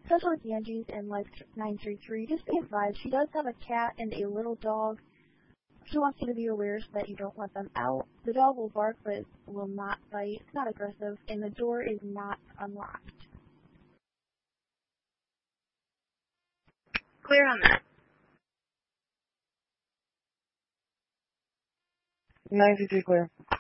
Central with Angie's and Life 933. Just be advised, she does have a cat and a little dog. She wants you to be aware so that you don't let them out. The dog will bark, but will not bite. It's not aggressive, and the door is not unlocked. Clear on that. 933 clear.